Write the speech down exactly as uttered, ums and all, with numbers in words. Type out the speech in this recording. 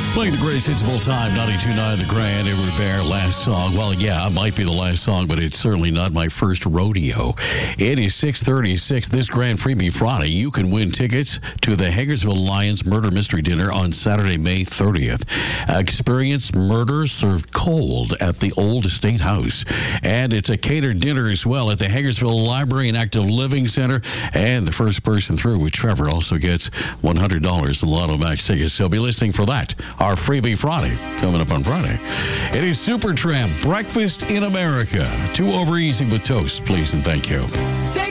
Playing the greatest hits of all time, ninety-two point nine The Grand, Edward Bear, last song. Well, yeah, it might be the last song, but it's certainly not my first rodeo. It is six thirty-six. This Grand Freebie Friday, you can win tickets to the Hagersville Lions Murder Mystery Dinner on Saturday, May thirtieth. Experience murder served cold at the Old Estate House. And it's a catered dinner as well at the Hagersville Library and Active Living Center. And the first person through with Trevor also gets one hundred dollars in Lotto Max tickets. So be listening for that. Our Freebie Friday coming up on Friday. It is Supertramp, Breakfast in America. Two over easy with toast, please and thank you. Take